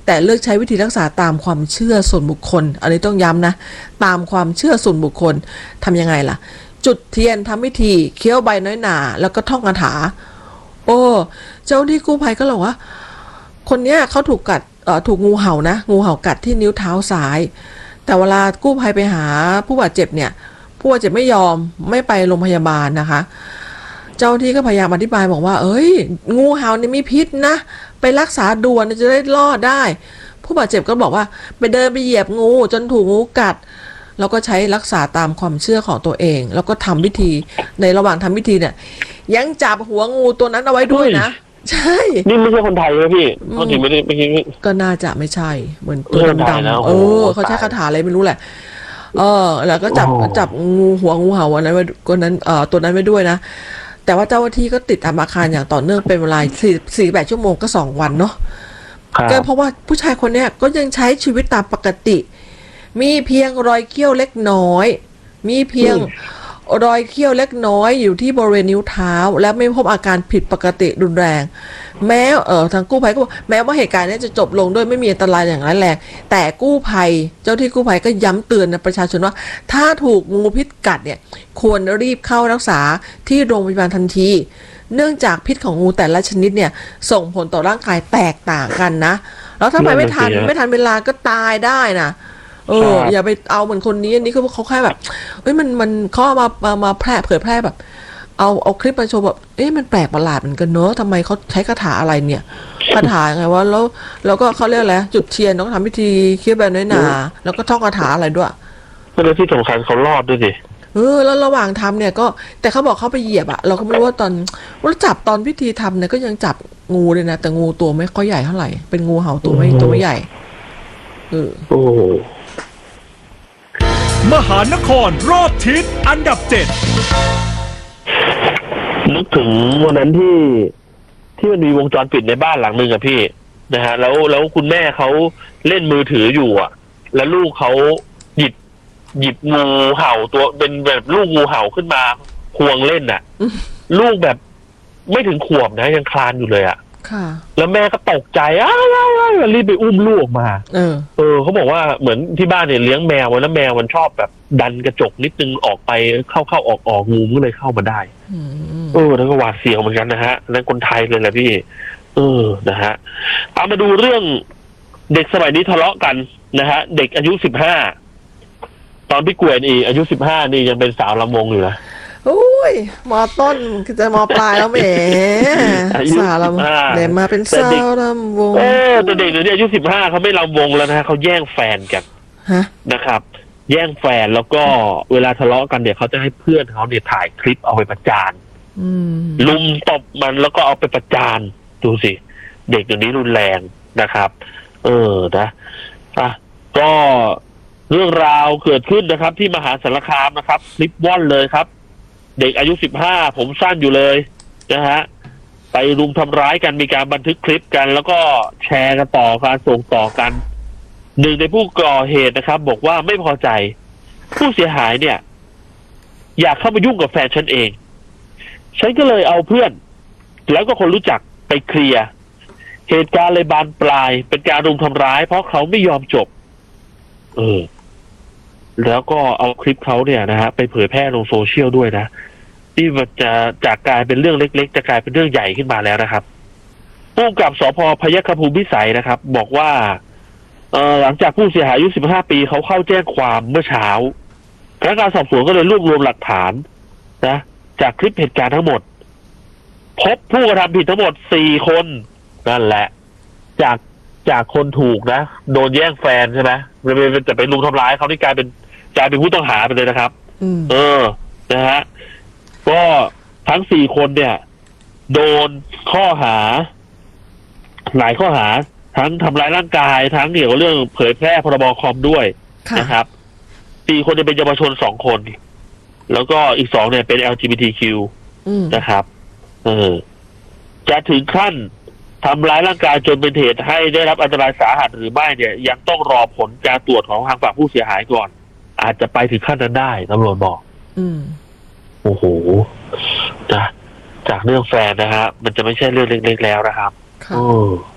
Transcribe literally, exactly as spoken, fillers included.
แต่เลือกใช้วิธีรักษาตามความเชื่อส่วนบุคคลอันนี้ต้องย้ำนะตามความเชื่อส่วนบุคคลทำยังไงล่ะจุดเทียนทำพิธีเคี้ยวใบน้อยหนาแล้วก็ท่องคาถาโอ้เจ้าที่กู้ภัยก็บอกว่าคนเนี้ยเขาถูกกัดเอ่อถูกงูเห่านะงูเห่ากัดที่นิ้วเท้าซ้ายแต่เวลากู้ภัยไปหาผู้บาดเจ็บเนี่ยผู้บาดเจ็บไม่ยอมไม่ไปโรงพยาบาลนะคะเจ้าที่ก็พยายามอธิบายบอกว่าเอ้ยงูเห่านี่มีพิษนะไปรักษาด่วนจะได้รอดได้ผู้บาดเจ็บก็บอกว่าไปเดินไปเหยียบงูจนถูกงูกัดแล้วก็ใช้รักษาตามความเชื่อของตัวเองแล้วก็ทำพิธีในระหว่างทำพิธีเนี่ยยังจับหัวงูตัวนั้นเอาไว้ด้วยนะใช่นี่ไม่ใช่คนไทยเลยพี่เขาถึงไม่ได้ไม่ใช่ก็น่าจะไม่ใช่เหมือนตัวดำๆเออเขาใช้คาถาอะไรไม่รู้แหละเออแล้วก็จับจับงูหัวงูเห่าอันนั้นไว้คนนั้นเอ่อตัวนั้นไว้ด้วยนะแต่ว่าเจ้าหน้าที่ก็ติดตามอาคารอย่างต่อเนื่องเป็นเวลาสี่สิบแปดชั่วโมงก็สองวันเนาะก็เพราะว่าผู้ชายคนนี้ก็ยังใช้ชีวิตตามปกติมีเพียงรอยเขี้ยวเล็กน้อยมีเพียงรอยเขี้ยวเล็กน้อยอยู่ที่บริเวณนิ้วเท้าและไม่พบอาการผิดปกติรุนแรงแม้เออทางกู้ภัยก็บอกแม้ว่าเหตุการณ์นี้จะจบลงด้วยไม่มีอันตรายอย่างร้ายแรงแต่กู้ภัยเจ้าที่กู้ภัยก็ย้ำเตือนนะประชาชนว่าถ้าถูกงูพิษกัดเนี่ยควรรีบเข้ารักษาที่โรงพยาบาลทันทีเนื่องจากพิษของงูแต่ละชนิดเนี่ยส่งผลต่อร่างกายแตกต่างกันนะแล้วถ้าไปไม่ทันไม่ทันเวลาก็ตายได้นะเอออย่าไปเอาเหมือนคนนี้อันนี้คือเขาแค่แบบเอ้ยมันมันเขาเอามามามาแพร่เผยแพร่แบบเอาเอาคลิปมาโชว์แบบเอ๊ะมันแปลกประหลาดเหมือนกันเนอะทำไมเขาใช้คาถาอะไรเนี่ยคาถาไงวะแล้วแล้วก็เขาเรียกอะไรจุดเทียนต้องทำพิธีเคี้ยวใบน้อยหนาแล้วก็ท่องคาถาอะไรด้วยก็เลยที่สำคัญเขารอดด้วยดิเออแล้วระหว่างทำเนี่ยก็แต่เขาบอกเขาไปเหยียบอะเราก็ไม่รู้ว่าตอนว่าจับตอนพิธีทำเนี่ยก็ยังจับงูเลยนะแต่งูตัวไม่ค่อยใหญ่เท่าไหร่เป็นงูเห่าตัวไม่ตัวไม่ใหญ่เออโอ้มหานครรอบทิศอันดับเจ็ดนึกถึงวันนั้นที่ที่มันมีวงจรปิดในบ้านหลังนึงอะพี่นะฮะแล้วแล้วคุณแม่เขาเล่นมือถืออยู่อะแล้วลูกเขาหยิบหยิบงูเห่าตัวเป็นแบบลูกงูเห่าขึ้นมาควงเล่นอะลูกแบบไม่ถึงขวบนะยังคลานอยู่เลยอะแล้วแม่ก็ตกใจอ้าวรีบไปอุ้มลูกออกมาเออเออเขาบอกว่าเหมือนที่บ้านเนี่ยเลี้ยงแมวไว้แล้วแมวมันชอบแบบดันกระจกนิดนึงออกไปเข้าเข้าออกออกงูก็เลยเข้ามาได้เออแล้วก็หวาดเสียวเหมือนกันนะฮะนั่นคนไทยเลยแหละพี่เออนะฮะเอามาดูเรื่องเด็กสมัยนี้ทะเลาะกันนะฮะเด็กอายุสิบห้าตอนพี่กวยนี่อายุสิบห้านี่ยังเป็นสาวลำวงอยู่นะโอ้ยมอต้นจะมอปลายแล้วแหมสาวลำเดี๋ยวมาเป็นสาวลำวงเออแต่เด็กเดี๋ยวนี้อายุสิบห้าเขาไม่ลำวงแล้วนะฮะเขาแย่งแฟนกันนะครับแย่งแฟนแล้วก็เวลาทะเลาะกันเนี่ยเขาจะให้เพื่อนเขาเนี่ยถ่ายคลิปเอาไปประจานลุมตบมันแล้วก็เอาไปประจานดูสิเด็กอย่างนี้รุนแรงนะครับ เออนะอ่ะก็เรื่องราวเกิดขึ้นนะครับที่มหาสารคามนะครับคลิปว่อนเลยครับเด็กอายุสิบห้าผมสั้นอยู่เลยนะฮะไปรุมทำร้ายกันมีการบันทึกคลิปกันแล้วก็แชร์กันต่อการส่งต่อกันหนึ่งในผู้ก่อเหตุนะครับบอกว่าไม่พอใจผู้เสียหายเนี่ยอยากเข้ามายุ่งกับแฟนฉันเองฉันก็เลยเอาเพื่อนแล้วก็คนรู้จักไปเคลียร์เหตุการณ์เลยบานปลายเป็นการรุมทำร้ายเพราะเขาไม่ยอมจบเออแล้วก็เอาคลิปเขาเนี่ยนะฮะไปเผยแพร่ลงโซเชียลด้วยนะที่มันจะจากกลายเป็นเรื่องเล็กๆจะกลายเป็นเรื่องใหญ่ขึ้นมาแล้วนะครับผู้กำกับสภ.พยัคฆภูมิพิสัยนะครับบอกว่าเอ่อหลังจากผู้เสียหายอายุสิบห้าปีเขาเข้าแจ้งความเมื่อเช้าพนักงานสอบสวนก็เลยรวบรวมหลักฐานนะจากคลิปเหตุการณ์ทั้งหมดพบผู้กระทำผิดทั้งหมดสี่คนนั่นแหละจากจากคนถูกนะโดนแย่งแฟนใช่ไหมจะไปรุมทำร้ายเขานี่กลายเป็นกลายเป็นผู้ต้องหาไปเลยนะครับเออนะฮะก็ทั้งสี่คนเนี่ยโดนข้อหาหลายข้อหาทั้งทำร้ายร่างกายทั้งเกี่ยวกับเรื่องเผยแพร่พรบคอมด้วยนะครับสี่คนจะเป็นเยาวชนสองคนแล้วก็อีกสองเนี่ยเป็น แอล จี บี ที คิว นะครับเออจะถึงขั้นทำร้ายร่างกายจนเป็นเหตุให้ได้รับอันตรายสาหัสหรือไม่เนี่ยยังต้องรอผลการตรวจของทางฝั่งผู้เสียหายก่อนอาจจะไปถึงขั้นนั้นได้ตำรวจบอกอืมโอ้โหนะจากเรื่องแฟนนะฮะมันจะไม่ใช่เรื่องเล็กๆแล้วนะครับโอ้